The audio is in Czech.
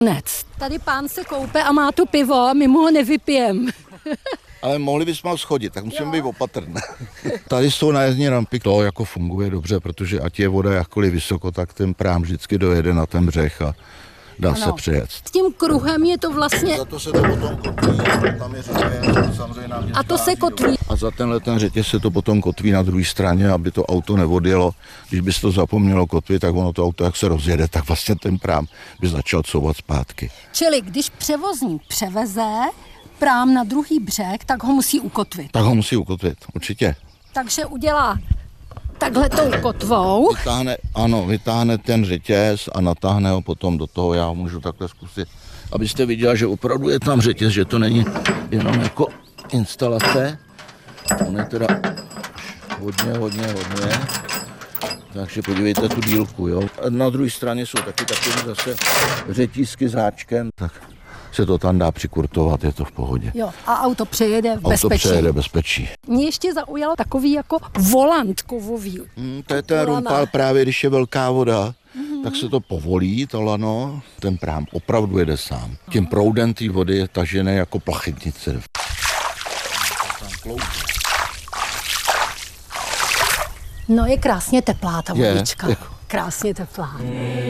Nec. Tady pán se koupe a má tu pivo a my mu ho nevypijem. Ale mohli bychom ho schodit, tak musíme být opatrný. Tady jsou nájezdní rampy, to jako funguje dobře, protože ať je voda jakkoliv vysoko, tak ten prám vždycky dojede na ten břeh a dá se přejet. S tím kruhem je to vlastně... Za to se to potom kotví, tam je řetěz, samozřejmě a to se kotví. A za tenhle ten řetěz se to potom kotví na druhé straně, aby to auto neodjelo. Když by se to zapomnělo kotvit, tak ono to auto, jak se rozjede, tak vlastně ten prám by začal couvat zpátky. Čili když převozník převeze prám na druhý břeh, tak ho musí ukotvit. Tak ho musí ukotvit, určitě. Takže udělá takhle tou kotvou. Vytáhne ten řetěz a natáhne ho potom do toho. Já můžu takhle zkusit, abyste viděla, že opravdu je tam řetěz, že to není jenom jako instalace. On je teda hodně. Takže podívejte tu dílku, jo. A na druhé straně jsou taky takové zase řetízky s háčkem, tak se to tam dá přikurtovat, je to v pohodě. Jo, a auto přejede v bezpečí. Auto přejede bezpečí. Mě ještě zaujalo takový jako volant kovový. To je ten rumpál právě, když je velká voda, tak se to povolí, to lano, ten prám opravdu jede sám. Tím proudem té vody je tažené jako plachetnice. No je krásně teplá ta vodička. Je. Krásně teplá.